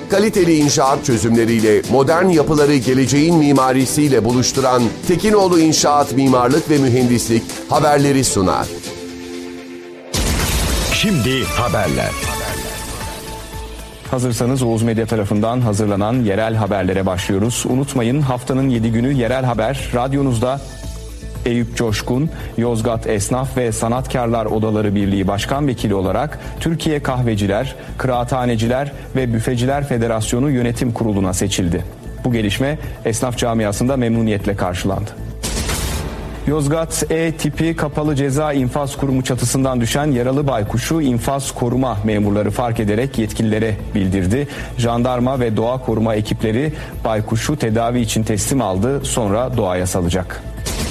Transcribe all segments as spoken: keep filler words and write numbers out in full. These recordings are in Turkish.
Kaliteli inşaat çözümleriyle modern yapıları geleceğin mimarisiyle buluşturan Tekinoğlu İnşaat Mimarlık ve Mühendislik haberleri sunar. Şimdi haberler. Hazırsanız Oğuz Medya tarafından hazırlanan yerel haberlere başlıyoruz. Unutmayın, haftanın yedi günü yerel haber radyonuzda. Eyüp Coşkun, Yozgat Esnaf ve Sanatkarlar Odaları Birliği Başkan Vekili olarak Türkiye Kahveciler, Kıraathaneciler ve Büfeciler Federasyonu Yönetim Kurulu'na seçildi. Bu gelişme esnaf camiasında memnuniyetle karşılandı. Yozgat E tipi kapalı ceza infaz kurumu çatısından düşen yaralı baykuşu infaz koruma memurları fark ederek yetkililere bildirdi. Jandarma ve doğa koruma ekipleri baykuşu tedavi için teslim aldı, sonra doğaya salacak.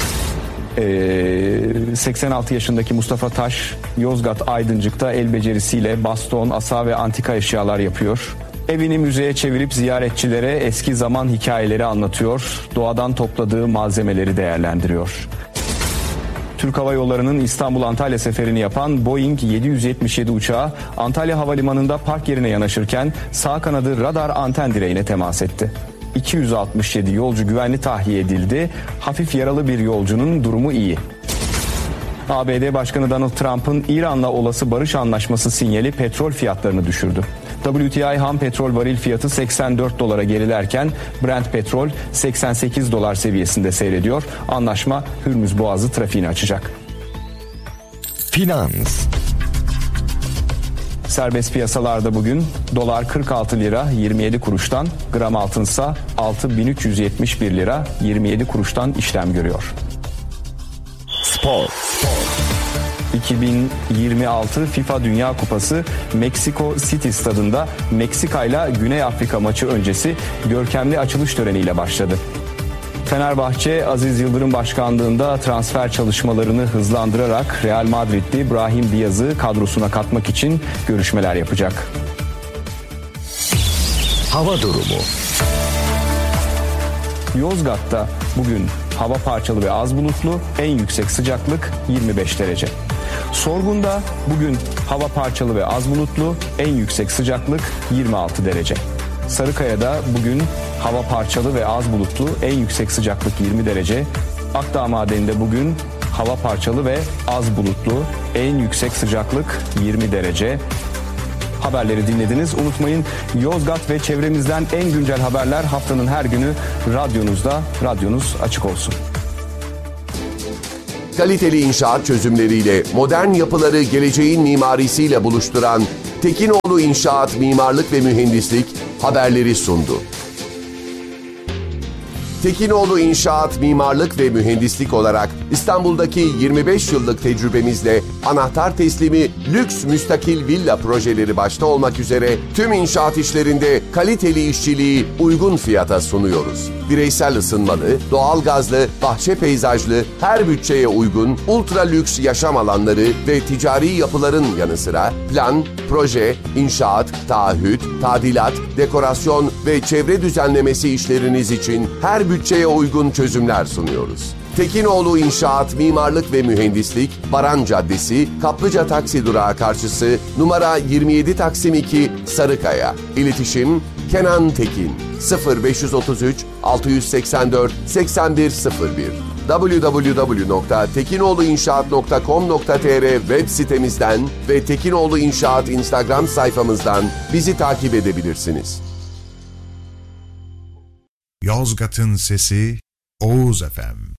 seksen altı yaşındaki Mustafa Taş, Yozgat Aydıncık'ta el becerisiyle baston, asa ve antika eşyalar yapıyor. Evini müzeye çevirip ziyaretçilere eski zaman hikayeleri anlatıyor. Doğadan topladığı malzemeleri değerlendiriyor. Türk Hava Yolları'nın İstanbul-Antalya seferini yapan Boeing yedi yüz yetmiş yedi uçağı Antalya Havalimanı'nda park yerine yanaşırken sağ kanadı radar anten direğine temas etti. iki yüz altmış yedi yolcu güvenli tahliye edildi. Hafif yaralı bir yolcunun durumu iyi. A B D Başkanı Donald Trump'ın İran'la olası barış anlaşması sinyali petrol fiyatlarını düşürdü. W T I ham petrol varil fiyatı seksen dört dolara gerilerken Brent petrol seksen sekiz dolar seviyesinde seyrediyor. Anlaşma Hürmüz Boğazı trafiğini açacak. Finans. Serbest piyasalarda bugün dolar kırk altı lira yirmi yedi kuruştan, gram altınsa altı bin üç yüz yetmiş bir lira yirmi yedi kuruştan işlem görüyor. Spor. iki bin yirmi altı FIFA Dünya Kupası Meksiko City stadında Meksika ile Güney Afrika maçı öncesi görkemli açılış töreniyle başladı. Fenerbahçe, Aziz Yıldırım başkanlığında transfer çalışmalarını hızlandırarak Real Madrid'li Brahim Diaz'ı kadrosuna katmak için görüşmeler yapacak. Hava durumu. Yozgat'ta bugün hava parçalı ve az bulutlu, en yüksek sıcaklık yirmi beş derece. Sorgun'da bugün hava parçalı ve az bulutlu, en yüksek sıcaklık yirmi altı derece. Sarıkaya'da bugün hava parçalı ve az bulutlu, en yüksek sıcaklık yirmi derece. Akdağ Madeni'nde bugün hava parçalı ve az bulutlu, en yüksek sıcaklık yirmi derece. Haberleri dinlediniz. Unutmayın, Yozgat ve çevremizden en güncel haberler haftanın her günü radyonuzda. Radyonuz açık olsun. Kaliteli inşaat çözümleriyle modern yapıları geleceğin mimarisiyle buluşturan Tekinoğlu İnşaat Mimarlık ve Mühendislik haberleri sundu. Tekinoğlu İnşaat Mimarlık ve Mühendislik olarak İstanbul'daki yirmi beş yıllık tecrübemizle anahtar teslimi lüks müstakil villa projeleri başta olmak üzere tüm inşaat işlerinde kaliteli işçiliği uygun fiyata sunuyoruz. Bireysel ısınmalı, doğalgazlı, bahçe peyzajlı, her bütçeye uygun ultra lüks yaşam alanları ve ticari yapıların yanı sıra plan, proje, inşaat, taahhüt, tadilat, dekorasyon ve çevre düzenlemesi işleriniz için her bütçeye uygun çözümler sunuyoruz. Tekinoğlu İnşaat Mimarlık ve Mühendislik, Baran Caddesi, Kaplıca Taksi Durağı karşısı, numara yirmi yedi Taksim iki, Sarıkaya. İletişim Kenan Tekin sıfır beş otuz üç altı seksen dört seksen bir sıfır bir w w w nokta tekinoğlu inşaat nokta com nokta t r web sitemizden ve Tekinoğlu İnşaat Instagram sayfamızdan bizi takip edebilirsiniz. Yozgat'ın sesi Oğuz F M.